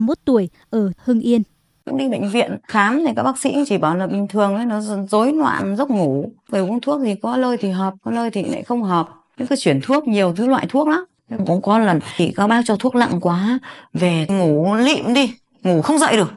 31 tuổi ở Hưng Yên. Cũng đi bệnh viện khám thì các bác sĩ chỉ bảo là bình thường ấy, nó rối loạn giấc ngủ. Về uống thuốc thì có nơi thì hợp, có nơi thì lại không hợp. Nên cứ chuyển thuốc, nhiều thứ loại thuốc lắm. Cũng có lần thì các bác cho thuốc nặng quá, về ngủ lịm đi, ngủ không dậy được.